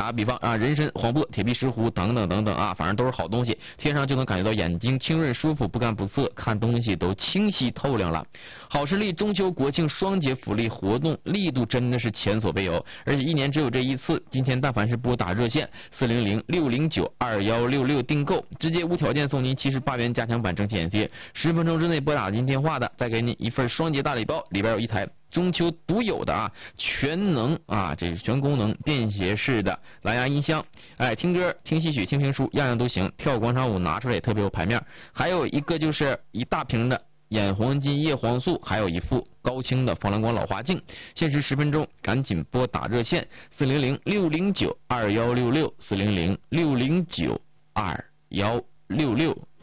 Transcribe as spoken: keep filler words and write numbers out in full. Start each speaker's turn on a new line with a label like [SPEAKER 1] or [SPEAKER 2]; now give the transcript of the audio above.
[SPEAKER 1] 个比方啊，人参、黄柏、铁皮石斛等等等等啊，反正都是好东西，贴上就能感觉到眼睛清润舒服，不干不涩，看东西都清晰透亮了。好视力中秋国庆双节福利活动力度真的是前所未有，而且一年只有这一次。今天但凡是拨打热线四零零六零九二幺六六订购，直接无条件送您七十八元加强版蒸汽眼贴，十分钟之内拨打您电话的，再给您一份双节大礼包，里边有一台中秋独有的啊全能啊这是全功能便携式的蓝牙音箱，哎，听歌听戏曲听评书样样都行，跳广场舞拿出来也特别有排面。还有一个就是一大瓶的眼黄金叶黄素，还有一副高清的防蓝光老花镜，限时十分钟，赶紧拨打热线四零零六零九二幺六六四零零六零九二幺六六。